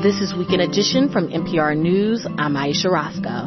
This is Weekend Edition from NPR News. I'm Aisha Roscoe.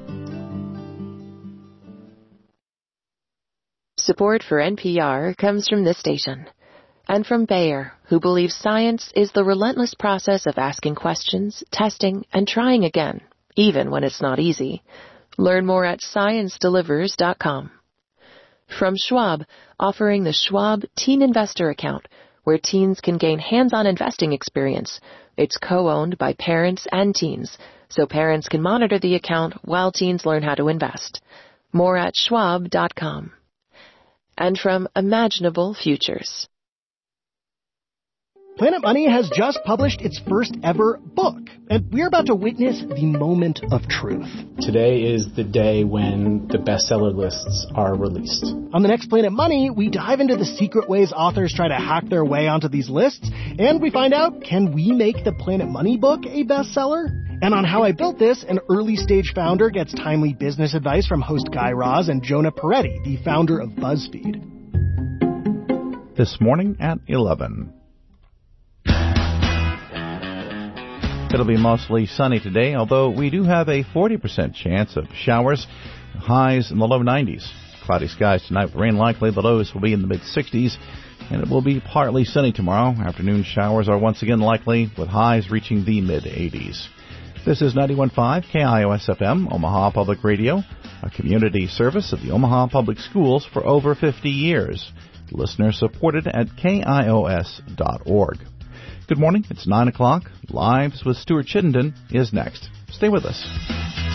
Support for NPR comes from this station and from Bayer, who believes science is the relentless process of asking questions, testing, and trying again, even when it's not easy. Learn more at ScienceDelivers.com. From Schwab, offering the Schwab Teen Investor Account, where teens can gain hands-on investing experience. It's co-owned by parents and teens, so parents can monitor the account while teens learn how to invest. More at Schwab.com. And from Imaginable Futures. Planet Money has just published its first ever book, and we're about to witness the moment of truth. Today is the day when the bestseller lists are released. On the next Planet Money, we dive into the secret ways authors try to hack their way onto these lists, and we find out, can we make the Planet Money book a bestseller? And on How I Built This, an early-stage founder gets timely business advice from host Guy Raz and Jonah Peretti, the founder of BuzzFeed. This morning at 11. It'll be mostly sunny today, although we do have a 40% chance of showers, highs in the low 90s. Cloudy skies tonight with rain likely. The lows will be in the mid-60s, and it will be partly sunny tomorrow. Afternoon showers are once again likely, with highs reaching the mid-80s. This is 91.5 KIOS-FM, Omaha Public Radio, a community service of the Omaha Public Schools for over 50 years. Listener supported at KIOS.org. Good morning. It's 9 o'clock. Lives with Stuart Chittenden is next. Stay with us.